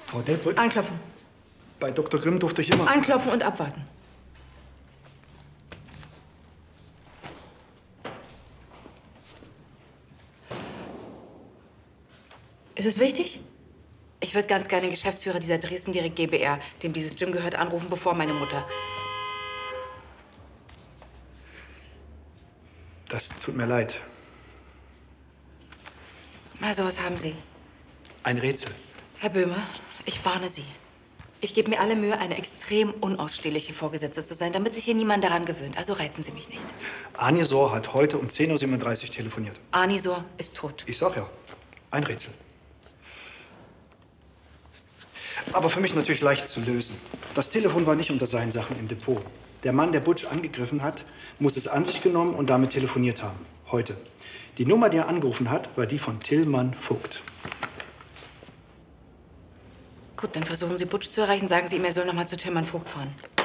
Frau Delbrück? Anklopfen. Bei Dr. Grimm durfte ich immer... Anklopfen und abwarten. Ist es wichtig? Ich würde ganz gerne den Geschäftsführer dieser Dresden Direkt GbR, dem dieses Gym gehört, anrufen, bevor meine Mutter... Das tut mir leid. Also, was haben Sie? Ein Rätsel. Herr Böhme, ich warne Sie. Ich gebe mir alle Mühe, eine extrem unausstehliche Vorgesetzte zu sein, damit sich hier niemand daran gewöhnt. Also reizen Sie mich nicht. Anisor hat heute um 10:37 Uhr telefoniert. Anisor ist tot. Ich sag ja, ein Rätsel. Aber für mich natürlich leicht zu lösen. Das Telefon war nicht unter seinen Sachen im Depot. Der Mann, der Butch angegriffen hat, muss es an sich genommen und damit telefoniert haben. Heute. Die Nummer, die er angerufen hat, war die von Tillmann Vogt. Gut, dann versuchen Sie Butch zu erreichen. Sagen Sie ihm, er soll noch mal zu Tillmann Vogt fahren.